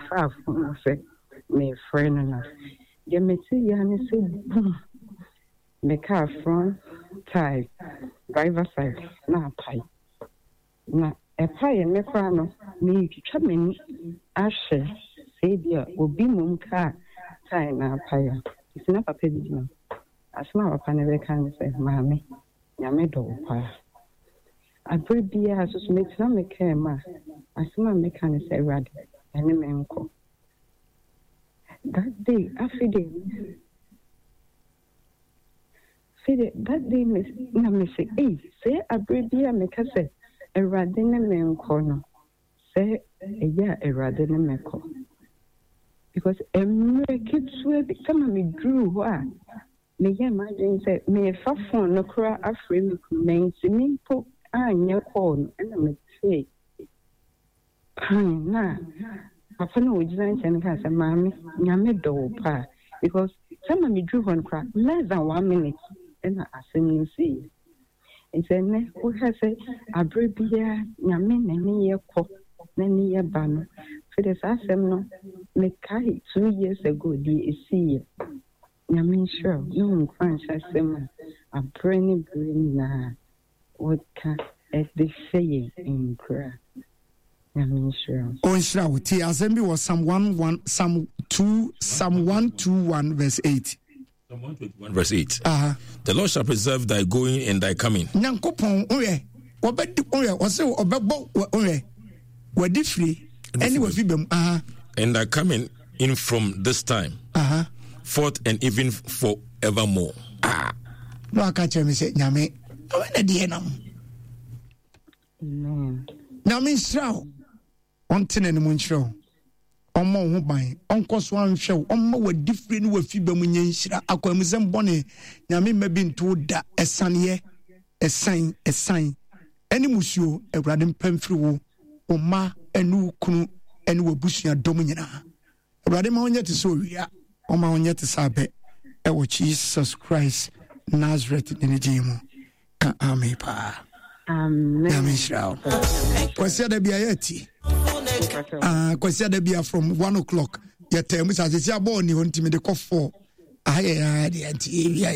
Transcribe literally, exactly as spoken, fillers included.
far from say me friend and you me see you and say boom me car front tire driver side na pie na e pie me kwa no me twitwa mani ahye say dia obi mum car tire na pie isi na papa bi no asma papa ne be kan say maame nyame do pa abribia so so me tina me kema asma me kan say rad ene me nko that day after day say that day me na me say eh say abribia me ka say erade ne me nko no say eya erade ne me ko because emre kitwe bi kama me drew ho a me ya imagine say me fa phone no kra afre me kumen si me po anya call na me say na papa no ojina nchen ka say mami nyame do pa because some me drew on cra less than one minute and asem see and say ne o ha say abrabia nyame na ne ye ko na ne ye ba no for the asem no me kai two years ago di see nyame sure no kwan asem a brainy brain na what can as they say in prayer. I'm sure. On Shrouti, Assembly was some one one, some two, some one two one verse eight. Psalm one twenty-one verse eight. Uh-huh. The Lord shall preserve thy going and thy coming. Nyankopon oye, obedi oye, ose obebo oye, wadi free, any wa fibem ah. And thy coming in from this time. Uh-huh. Forth and even forevermore. Ah. No akache me say nyame. Awena die nam. Amen. Nyame nshraw. Ontene ne mu nshraw. Omo ho ban, onko so anhwew, omo wa difre ne wa fibam nyanhyira akwamuzem bone nyame mabi nto da esane esan esan eni musuo awrade mpamfiri wo oma enu kunu eni wabusua dom nyina awrade ma onye te so wia oma onye te sabe e wo Jesus Christ Nazareth ne jimu ka amepa Amen. Nyame shraw kwasi da bia yati ah kwasi da bia from one o'clock ya temu sa se sia bo ni hontimi de kɔ four aye ya de anti